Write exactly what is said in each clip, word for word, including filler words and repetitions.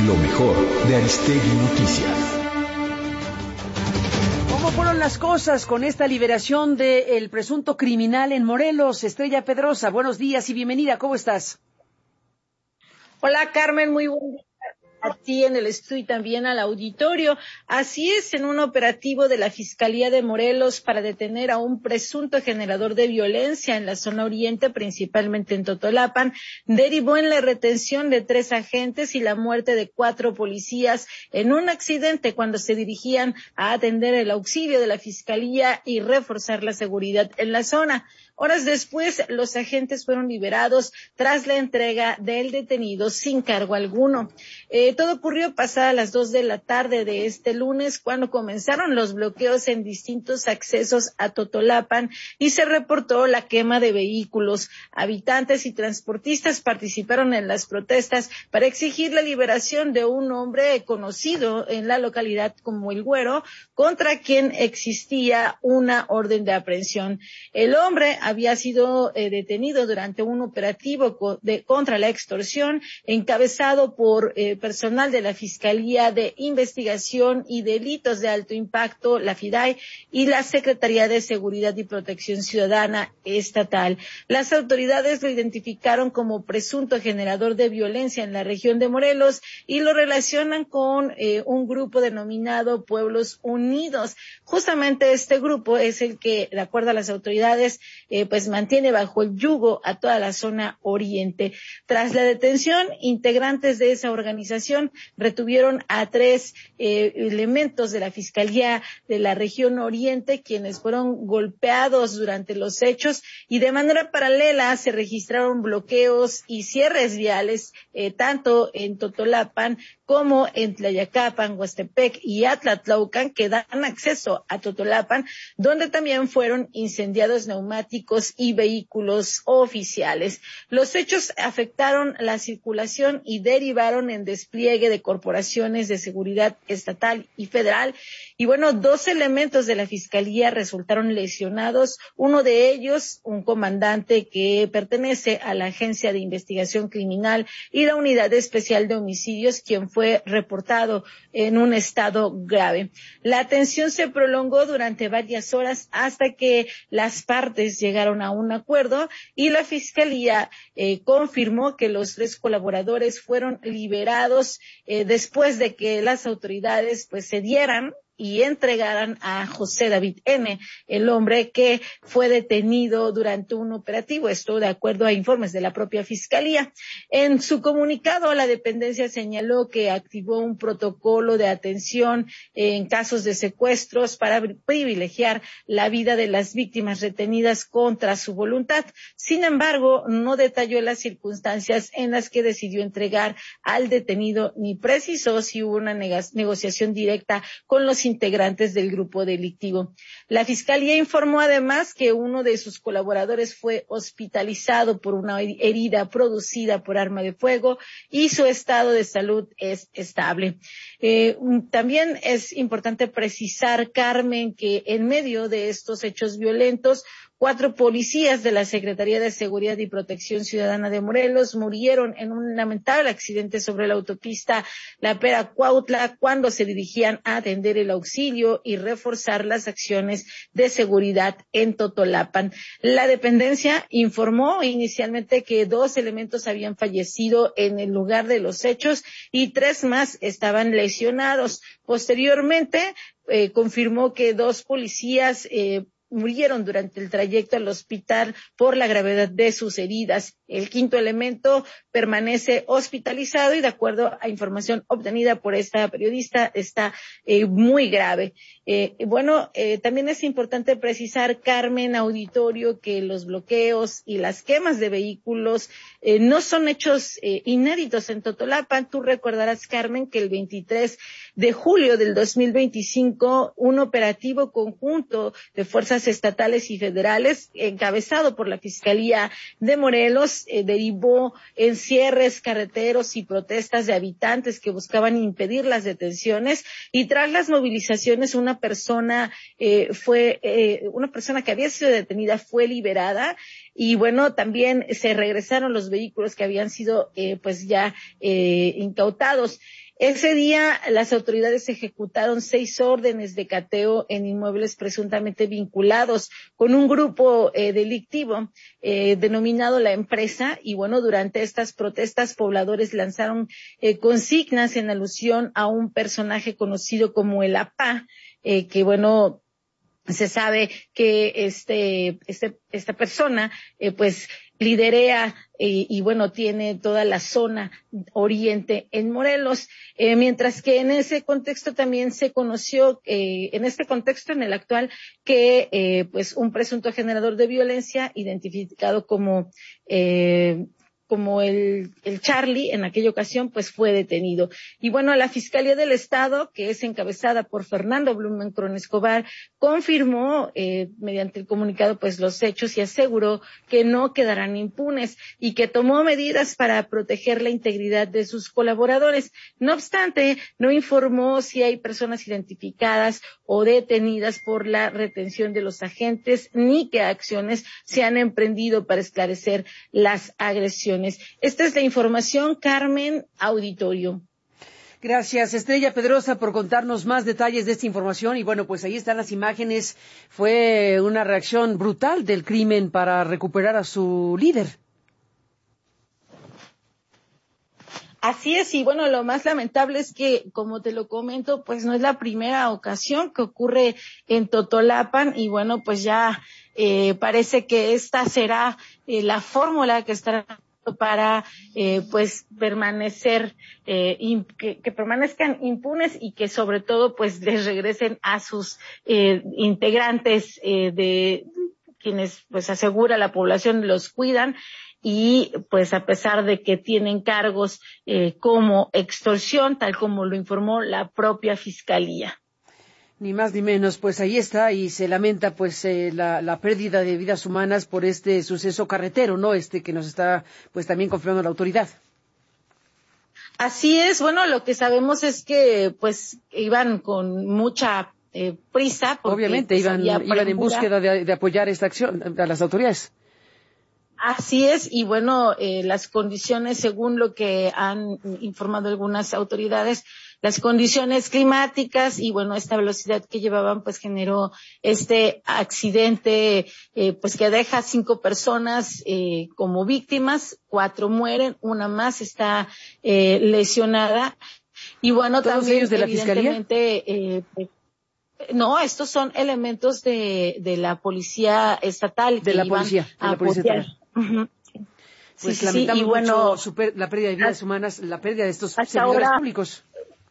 Lo mejor de Aristegui Noticias. ¿Cómo fueron las cosas con esta liberación del presunto criminal en Morelos? Estrella Pedrosa, buenos días y bienvenida, ¿cómo estás? Hola Carmen, muy buen día a ti en el estudio y también al auditorio. Así es, en un operativo de la Fiscalía de Morelos para detener a un presunto generador de violencia en la zona oriente, principalmente en Totolapan, derivó en la retención de tres agentes y la muerte de cuatro policías en un accidente cuando se dirigían a atender el auxilio de la Fiscalía y reforzar la seguridad en la zona. Horas después, los agentes fueron liberados tras la entrega del detenido sin cargo alguno. Eh, todo ocurrió pasadas las dos de la tarde de este lunes, cuando comenzaron los bloqueos en distintos accesos a Totolapan y se reportó la quema de vehículos. Habitantes y transportistas participaron en las protestas para exigir la liberación de un hombre conocido en la localidad como El Güero, contra quien existía una orden de aprehensión. El hombre había sido eh, detenido durante un operativo co de, contra la extorsión encabezado por eh, personal de la Fiscalía de Investigación y Delitos de Alto Impacto, la FIDAI, y la Secretaría de Seguridad y Protección Ciudadana Estatal. Las autoridades lo identificaron como presunto generador de violencia en la región de Morelos y lo relacionan con eh, un grupo denominado Pueblos Unidos. Justamente este grupo es el que, de acuerdo a las autoridades, Eh, pues mantiene bajo el yugo a toda la zona oriente. Tras la detención, integrantes de esa organización retuvieron a tres eh, elementos de la Fiscalía de la región oriente, quienes fueron golpeados durante los hechos, y de manera paralela se registraron bloqueos y cierres viales, eh, tanto en Totolapan como en Tlayacapan, Huastepec y Atlatlaucan, que dan acceso a Totolapan, donde también fueron incendiados neumáticos y vehículos oficiales. Los hechos afectaron la circulación y derivaron en despliegue de corporaciones de seguridad estatal y federal. Y bueno, dos elementos de la Fiscalía resultaron lesionados, uno de ellos, un comandante que pertenece a la Agencia de Investigación Criminal y la Unidad Especial de Homicidios, quien fue reportado en un estado grave. La atención se prolongó durante varias horas hasta que las partes llegaron a un acuerdo y la Fiscalía eh, confirmó que los tres colaboradores fueron liberados eh, después de que las autoridades pues cedieran y entregaran a José David N., el hombre que fue detenido durante un operativo, esto de acuerdo a informes de la propia Fiscalía. En su comunicado, la dependencia señaló que activó un protocolo de atención en casos de secuestros para privilegiar la vida de las víctimas retenidas contra su voluntad. Sin embargo, no detalló las circunstancias en las que decidió entregar al detenido ni precisó si hubo una negociación directa con los integrantes del grupo delictivo. La Fiscalía informó además que uno de sus colaboradores fue hospitalizado por una herida producida por arma de fuego y su estado de salud es estable. Eh, también es importante precisar, Carmen, que en medio de estos hechos violentos, cuatro policías de la Secretaría de Seguridad y Protección Ciudadana de Morelos murieron en un lamentable accidente sobre la autopista La Pera-Cuautla cuando se dirigían a atender el auxilio y reforzar las acciones de seguridad en Totolapan. La dependencia informó inicialmente que dos elementos habían fallecido en el lugar de los hechos y tres más estaban lesionados. Posteriormente, eh, confirmó que dos policías eh, murieron durante el trayecto al hospital por la gravedad de sus heridas. El quinto elemento permanece hospitalizado y, de acuerdo a información obtenida por esta periodista, está eh, muy grave. Eh, bueno, eh, también es importante precisar, Carmen, auditorio, que los bloqueos y las quemas de vehículos eh, no son hechos eh, inéditos en Totolapan. Tú recordarás, Carmen, que el veintitrés de julio del dos mil veinticinco, un operativo conjunto de fuerzas estatales y federales, encabezado por la Fiscalía de Morelos, eh, derivó en cierres carreteros y protestas de habitantes que buscaban impedir las detenciones, y tras las movilizaciones una persona eh, fue eh, una persona que había sido detenida fue liberada, y bueno, también se regresaron los vehículos que habían sido eh, pues ya eh, incautados. Ese día las autoridades ejecutaron seis órdenes de cateo en inmuebles presuntamente vinculados con un grupo eh, delictivo eh, denominado La Empresa, y bueno, durante estas protestas pobladores lanzaron eh, consignas en alusión a un personaje conocido como el A P A, eh, que bueno, se sabe que este, este, esta persona, eh, pues, liderea eh, y bueno, tiene toda la zona oriente en Morelos, eh, mientras que en ese contexto también se conoció, eh, en este contexto, en el actual, que eh, pues un presunto generador de violencia, identificado como eh, como el, el Charlie, en aquella ocasión, pues fue detenido. Y bueno, la Fiscalía del Estado, que es encabezada por Fernando Blumenkron Escobar, confirmó eh, mediante el comunicado pues los hechos y aseguró que no quedarán impunes y que tomó medidas para proteger la integridad de sus colaboradores. No obstante, no informó si hay personas identificadas o detenidas por la retención de los agentes, ni qué acciones se han emprendido para esclarecer las agresiones. Esta es la información, Carmen, auditorio. Gracias, Estrella Pedrosa, por contarnos más detalles de esta información. Y bueno, pues ahí están las imágenes. Fue una reacción brutal del crimen para recuperar a su líder. Así es, y bueno, lo más lamentable es que, como te lo comento, pues no es la primera ocasión que ocurre en Totolapan, y bueno, pues ya eh, parece que esta será eh, la fórmula que estará para eh, pues permanecer eh, in, que, que permanezcan impunes y que sobre todo pues les regresen a sus eh, integrantes eh, de quienes pues asegura la población los cuidan, y pues a pesar de que tienen cargos eh, como extorsión, tal como lo informó la propia Fiscalía. Ni más ni menos, pues ahí está, y se lamenta pues eh, la, la pérdida de vidas humanas por este suceso carretero, ¿no? Este que nos está pues también confirmando la autoridad. Así es, bueno, lo que sabemos es que pues iban con mucha eh, prisa. Porque, obviamente pues, iban, iban en búsqueda de, de apoyar esta acción a las autoridades. Así es, y bueno, eh, las condiciones, según lo que han informado algunas autoridades, las condiciones climáticas y bueno, esta velocidad que llevaban pues generó este accidente eh, pues que deja cinco personas eh, como víctimas, cuatro mueren, una más está eh, lesionada, y bueno, ¿todos también ellos de la evidentemente eh, pues, no, estos son elementos de, de la policía estatal de que la iban policía, de a la policía apoyar. estatal. Uh-huh. Pues sí, lamentamos sí, y mucho bueno, super, la pérdida de vidas humanas, la pérdida de estos servidores ahora, públicos.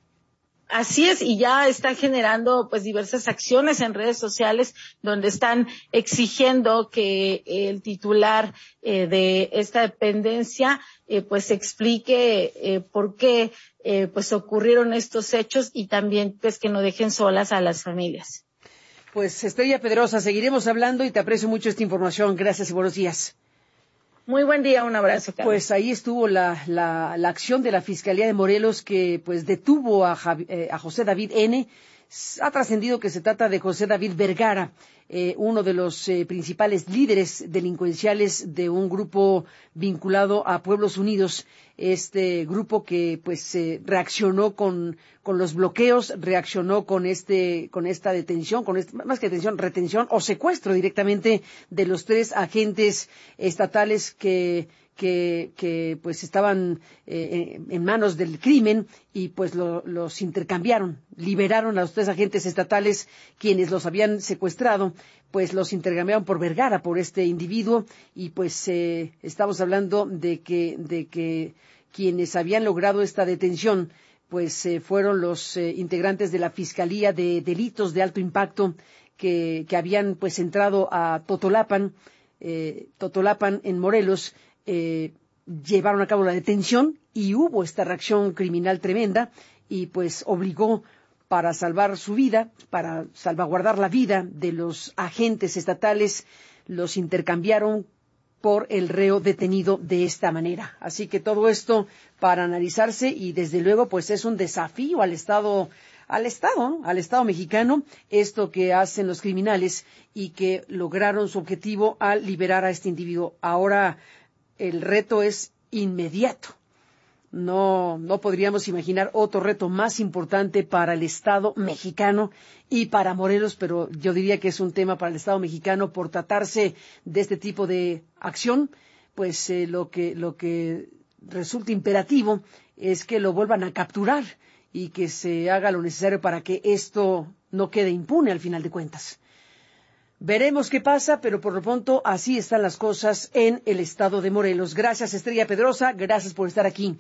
Así es, y ya están generando pues diversas acciones en redes sociales donde están exigiendo que el titular eh, de esta dependencia eh, pues explique eh, por qué eh, pues ocurrieron estos hechos, y también pues que no dejen solas a las familias. Pues Estrella Pedrosa, seguiremos hablando y te aprecio mucho esta información. Gracias y buenos días. Muy buen día, un abrazo, Carlos. Pues ahí estuvo la, la, la acción de la Fiscalía de Morelos, que pues detuvo a, Javi, eh, a José David N. Ha trascendido que se trata de José David Vergara, eh, uno de los eh, principales líderes delincuenciales de un grupo vinculado a Pueblos Unidos. Este grupo que pues eh, reaccionó con, con los bloqueos, reaccionó con este, con esta detención, con este, más que detención, retención o secuestro directamente de los tres agentes estatales que que, que pues estaban eh, en manos del crimen, y pues lo, los intercambiaron, liberaron a los tres agentes estatales quienes los habían secuestrado, pues los intercambiaron por Vergara, por este individuo, y pues eh, estamos hablando de que, de que quienes habían logrado esta detención pues eh, fueron los eh, integrantes de la Fiscalía de Delitos de Alto Impacto que, que habían pues entrado a Totolapan, eh, Totolapan en Morelos. Eh, llevaron a cabo la detención y hubo esta reacción criminal tremenda, y pues obligó, para salvar su vida, para salvaguardar la vida de los agentes estatales, los intercambiaron por el reo detenido de esta manera. Así que todo esto para analizarse, y desde luego pues es un desafío al Estado, al Estado, ¿no? al Estado mexicano, esto que hacen los criminales, y que lograron su objetivo al liberar a este individuo. Ahora el reto es inmediato, No, no podríamos imaginar otro reto más importante para el Estado mexicano y para Morelos, pero yo diría que es un tema para el Estado mexicano por tratarse de este tipo de acción, pues eh, lo que lo que resulta imperativo es que lo vuelvan a capturar y que se haga lo necesario para que esto no quede impune al final de cuentas. Veremos qué pasa, pero por lo pronto así están las cosas en el estado de Morelos. Gracias, Estrella Pedrosa, gracias por estar aquí.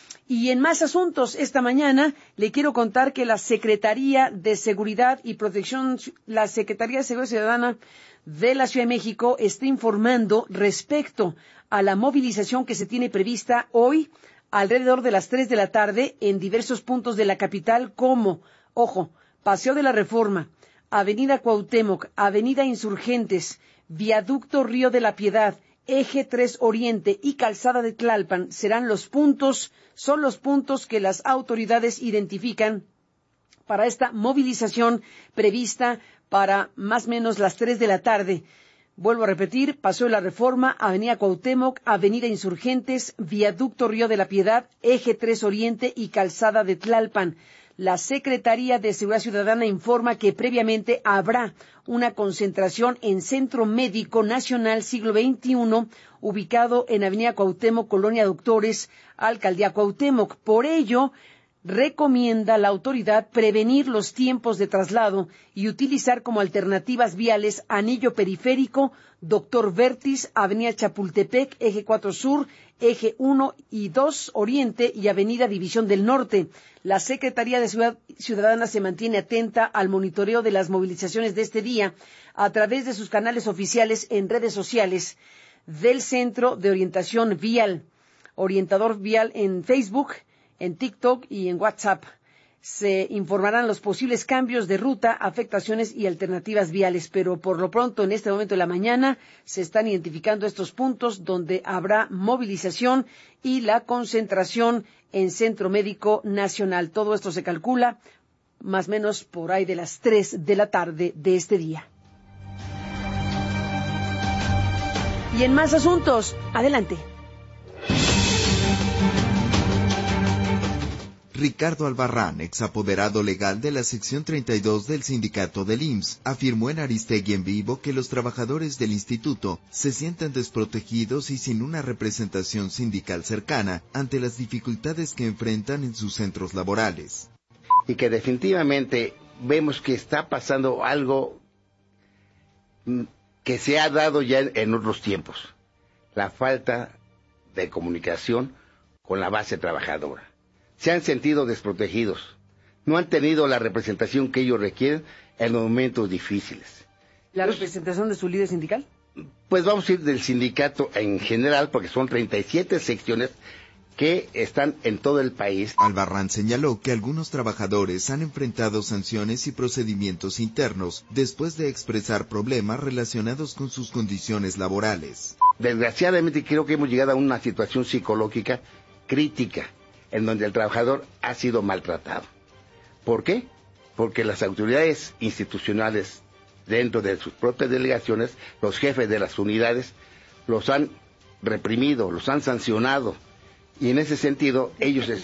Y en más asuntos, esta mañana le quiero contar que la Secretaría de Seguridad y Protección, la Secretaría de Seguridad Ciudadana de la Ciudad de México está informando respecto a la movilización que se tiene prevista hoy alrededor de las tres de la tarde en diversos puntos de la capital como, ojo, Paseo de la Reforma, Avenida Cuauhtémoc, Avenida Insurgentes, Viaducto Río de la Piedad, Eje tres Oriente y Calzada de Tlalpan serán los puntos, son los puntos que las autoridades identifican para esta movilización prevista para más o menos las tres de la tarde. Vuelvo a repetir, Paseo de la Reforma, Avenida Cuauhtémoc, Avenida Insurgentes, Viaducto Río de la Piedad, Eje tres Oriente y Calzada de Tlalpan. La Secretaría de Seguridad Ciudadana informa que previamente habrá una concentración en Centro Médico Nacional Siglo veintiuno, ubicado en Avenida Cuauhtémoc, Colonia Doctores, Alcaldía Cuauhtémoc. Por ello, recomienda la autoridad prevenir los tiempos de traslado y utilizar como alternativas viales Anillo Periférico, Doctor Vértiz, Avenida Chapultepec, Eje cuatro Sur, Eje uno y dos Oriente y Avenida División del Norte. La Secretaría de Seguridad Ciudadana se mantiene atenta al monitoreo de las movilizaciones de este día a través de sus canales oficiales en redes sociales del Centro de Orientación Vial, Orientador Vial en Facebook, en TikTok y en WhatsApp. Se informarán los posibles cambios de ruta, afectaciones y alternativas viales, pero por lo pronto en este momento de la mañana se están identificando estos puntos donde habrá movilización y la concentración en Centro Médico Nacional. Todo esto se calcula más o menos por ahí de las tres de la tarde de este día. Y en más asuntos, adelante. Ricardo Albarrán, exapoderado legal de la sección treinta y dos del sindicato del I M S S, afirmó en Aristegui en Vivo que los trabajadores del instituto se sienten desprotegidos y sin una representación sindical cercana ante las dificultades que enfrentan en sus centros laborales. Y que definitivamente vemos que está pasando algo que se ha dado ya en otros tiempos, la falta de comunicación con la base trabajadora. Se han sentido desprotegidos, no han tenido la representación que ellos requieren en los momentos difíciles. ¿La representación de su líder sindical? Pues vamos a ir del sindicato en general, porque son treinta y siete secciones que están en todo el país. Albarrán señaló que algunos trabajadores han enfrentado sanciones y procedimientos internos después de expresar problemas relacionados con sus condiciones laborales. Desgraciadamente creo que hemos llegado a una situación psicológica crítica, en donde el trabajador ha sido maltratado. ¿Por qué? Porque las autoridades institucionales dentro de sus propias delegaciones, los jefes de las unidades, los han reprimido, los han sancionado, y en ese sentido ellos